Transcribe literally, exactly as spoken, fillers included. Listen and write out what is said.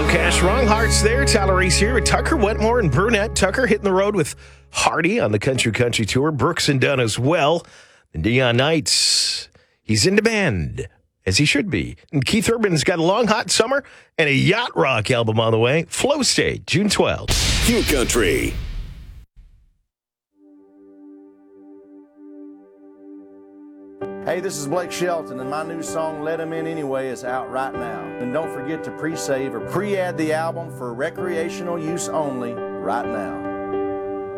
Cash, Wrong Hearts there. Tyler Reese here with Tucker Wetmore and Brunette. Tucker hitting the road with Hardy on the Country Country Tour. Brooks and Dunn as well. And Dion Nights, he's in demand, as he should be. And Keith Urban's got a long, hot summer and a yacht rock album on the way. Flow State, June twelfth. Q Country. Hey, this is Blake Shelton, and my new song, Let 'Em In Anyway, is out right now. And don't forget to pre-save or pre-add the album for recreational use only right now.